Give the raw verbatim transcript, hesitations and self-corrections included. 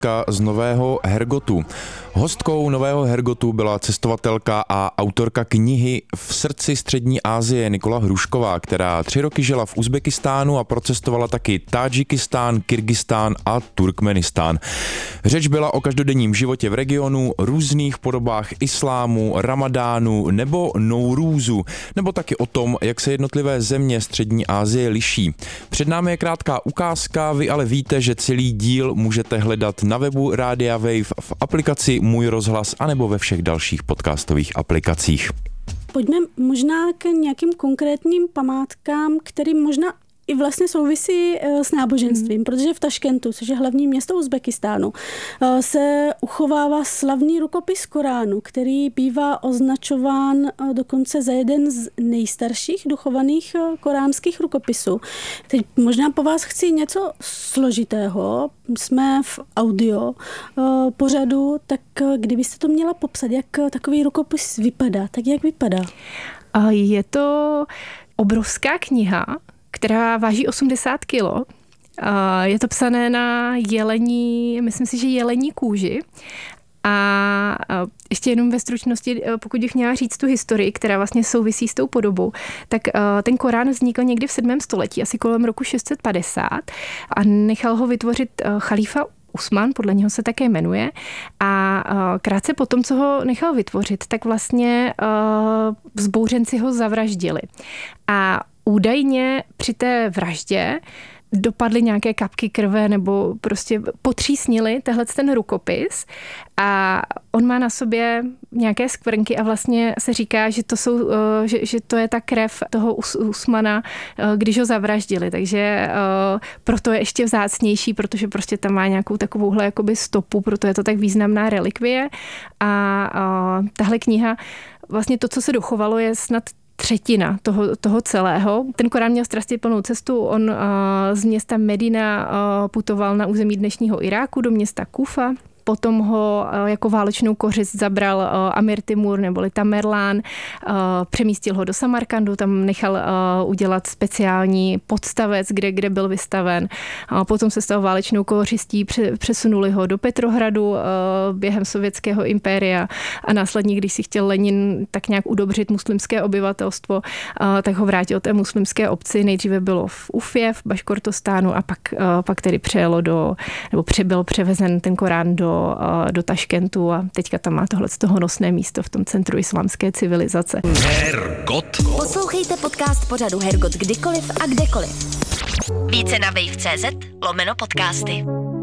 Katka z Nového Hergotu. Hostkou Nového Hergotu byla cestovatelka a autorka knihy V srdci střední Asie Nikola Hrušková, která tři roky žila v Uzbekistánu a procestovala taky Tádžikistán, Kyrgyzstán a Turkmenistán. Řeč byla o každodenním životě v regionu, různých podobách islámu, ramadánu nebo Nourúzu, nebo taky o tom, jak se jednotlivé země střední Asie liší. Před námi je krátká ukázka, vy ale víte, že celý díl můžete hledat na webu Rádia Wave, v aplikaci Můj rozhlas anebo ve všech dalších podcastových aplikacích. Pojďme možná k nějakým konkrétním památkám, který možná i vlastně souvisí s náboženstvím, mm. protože v Taškentu, což je hlavní město Uzbekistánu, se uchovává slavný rukopis Koránu, který bývá označován dokonce za jeden z nejstarších dochovaných koránských rukopisů. Teď možná po vás chci něco složitého. Jsme v audio pořadu, tak kdybyste to měla popsat, jak takový rukopis vypadá, tak jak vypadá? Je to obrovská kniha, která váží osmdesát kilo. Je to psané na jelení, myslím si, že jelení kůži. A ještě jenom ve stručnosti, pokud bych měla říct tu historii, která vlastně souvisí s tou podobou, tak ten Korán vznikl někdy v sedmém století, asi kolem roku šest set padesát a nechal ho vytvořit chalífa Usman, podle něho se také jmenuje, a krátce po tom, co ho nechal vytvořit, tak vlastně vzbouřenci ho zavraždili. A údajně při té vraždě dopadly nějaké kapky krve nebo prostě potřísnili tehle ten rukopis a on má na sobě nějaké skvrnky a vlastně se říká, že to, jsou, že, že to je ta krev toho Usmana, když ho zavraždili, takže proto je ještě vzácnější, protože prostě tam má nějakou takovouhle jakoby stopu, proto je to tak významná relikvie a tahle kniha, vlastně to, co se dochovalo, je snad třetina toho, toho celého. Ten Korán měl strastiplnou cestu. On uh, z města Medina uh, putoval na území dnešního Iráku do města Kufa. Potom ho jako válečnou kořist zabral Amir Timur neboli Tamerlán, přemístil ho do Samarkandu, tam nechal udělat speciální podstavec, kde, kde byl vystaven. Potom se stal válečnou kořistí, přesunuli ho do Petrohradu během sovětského impéria a následně, když si chtěl Lenin tak nějak udobřit muslimské obyvatelstvo, tak ho vrátil té muslimské obci. Nejdříve bylo v Ufě, v Baškortostánu a pak, pak tedy přejelo do, nebo byl převezen ten Korán do do Taškentu a teďka tam má tohle honosné místo v tom centru islámské civilizace. Hergot. Poslouchejte podcast pořadu Hergot kdykoliv a kdekoliv. Více na wave tečka cé zet lomeno podcasty.